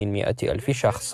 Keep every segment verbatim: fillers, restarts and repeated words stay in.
مئة ألف شخص.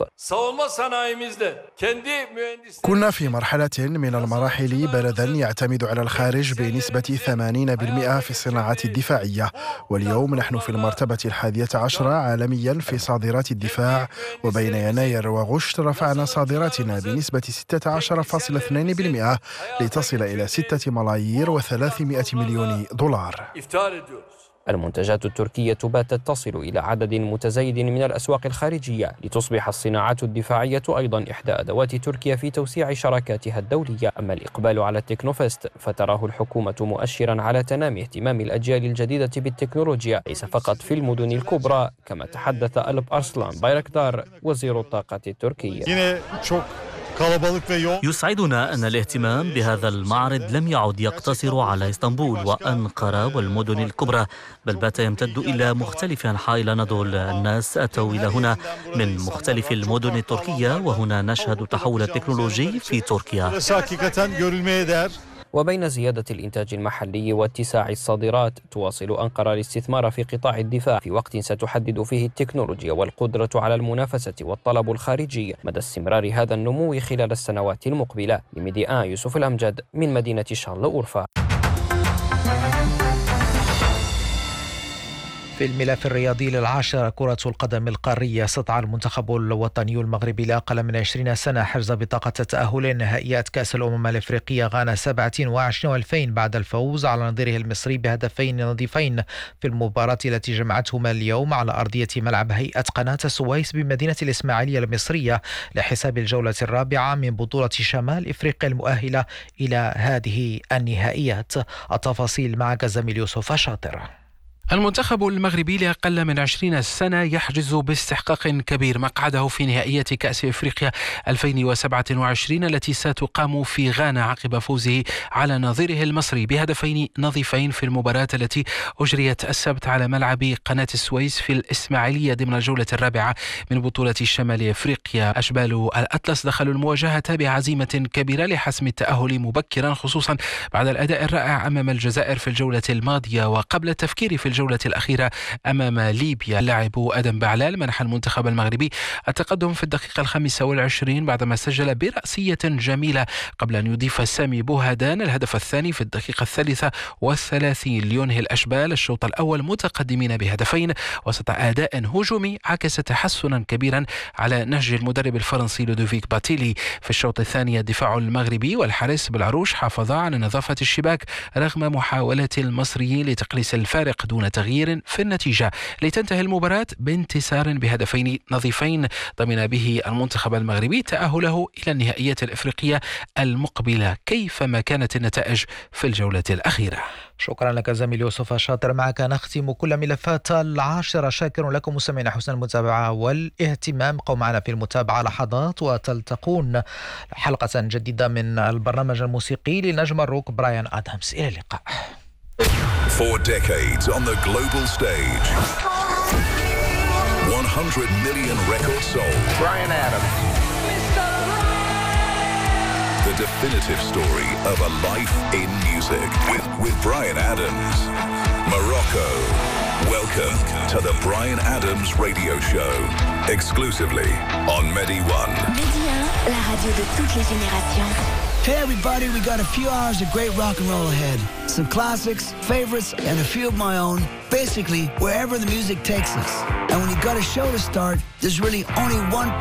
كنا في مرحلة من المراحل بلدا يعتمد على الخارج بنسبة ثمانين بالمئة في الصناعات الدفاعية، واليوم نحن في المرتبة الحادية عشرة عالميا في صادرات الدفاع، وبين يناير وغشت رفعنا صادراتنا بنسبة ستة عشر فاصلة اثنين بالمئة لتصل إلى ستة ملايير وثلاثمئة مليون دولار. المنتجات التركية باتت تصل إلى عدد متزايد من الأسواق الخارجية، لتصبح الصناعات الدفاعية أيضا إحدى أدوات تركيا في توسيع شراكاتها الدولية. أما الإقبال على التكنوفست فتراه الحكومة مؤشرا على تنامي اهتمام الأجيال الجديدة بالتكنولوجيا، ليس فقط في المدن الكبرى، كما تحدث ألب أرسلان بايركدار وزير الطاقة التركي. يسعدنا أن الاهتمام بهذا المعرض لم يعد يقتصر على اسطنبول وأنقرة والمدن الكبرى، بل بات يمتد إلى مختلف أنحاء الأناضول. الناس أتوا إلى هنا من مختلف المدن التركية، وهنا نشهد التحول التكنولوجي في تركيا. وبين زيادة الإنتاج المحلي واتساع الصادرات، تواصل أنقرة الاستثمار في قطاع الدفاع في وقت ستحدد فيه التكنولوجيا والقدرة على المنافسة والطلب الخارجي مدى استمرار هذا النمو خلال السنوات المقبلة. لميدي آن يوسف الأمجد من مدينة شارلورفا. في الملف الرياضي للعاشرة، كرة القدم القارية، استطاع المنتخب الوطني المغربي لأقل من عشرين سنة حجز بطاقة التأهل نهائيات كأس الأمم الأفريقية غانا سبعة وعشرين وألفين بعد الفوز على نظيره المصري بهدفين نظيفين في المباراة التي جمعتهما اليوم على أرضية ملعب هيئة قناة السويس بمدينة الإسماعيلية المصرية لحساب الجولة الرابعة من بطولة شمال إفريقيا المؤهلة إلى هذه النهائيات. التفاصيل معك زميل يوسف شاطر. المنتخب المغربي لأقل من عشرين سنة يحجز باستحقاق كبير مقعده في نهائية كأس إفريقيا ألفين وسبعة وعشرين التي ستقام في غانا عقب فوزه على نظيره المصري بهدفين نظيفين في المباراة التي أجريت السبت على ملعب قناة السويس في الإسماعيلية ضمن الجولة الرابعة من بطولة شمال إفريقيا. أشبال الأطلس دخلوا المواجهة بعزيمة كبيرة لحسم التأهل مبكرا، خصوصا بعد الأداء الرائع أمام الجزائر في الجولة الماضية وقبل التفكير في الجولة الأخيرة أمام ليبيا. اللاعب أدم بعلال منح المنتخب المغربي التقدم في الدقيقة الخامسة والعشرين بعدما سجل برأسية جميلة قبل أن يضيف سامي بوهدان الهدف الثاني في الدقيقة الثالثة والثلاثين لينهي الأشبال الشوط الأول متقدمين بهدفين وسط أداء هجومي عكس تحسنا كبيرا على نهج المدرب الفرنسي لودوفيك باتيلي. في الشوط الثاني الدفاع المغربي والحارس بالعروش حافظا على نظافة الشباك رغم محاولات المصريين لتقليص الفارق دون تغيير في النتيجة، لتنتهي المباراة بانتصار بهدفين نظيفين ضمن به المنتخب المغربي تأهله إلى النهائيات الإفريقية المقبلة كيفما كانت النتائج في الجولة الأخيرة. شكرا لك زميل يوسف شاطر. معك نختم كل ملفات العاشرة. شاكر لكم مستمعينا حسن المتابعة والاهتمام. قوم معنا في المتابعة لحظات وتلتقون حلقة جديدة من البرنامج الموسيقي لنجم الروك براين آدمز. إلى اللقاء. Four decades on the global stage. one hundred million records sold. Bryan Adams. The definitive story of a life in music with, with Bryan Adams. Morocco. Welcome to the Bryan Adams Radio Show. Exclusively on Medi One. Medi one, la radio de toutes les générations. Hey everybody, we got a few hours of great rock and roll ahead. Some classics, favorites, and a few of my own. Basically, wherever the music takes us. And when you got a show to start, there's really only one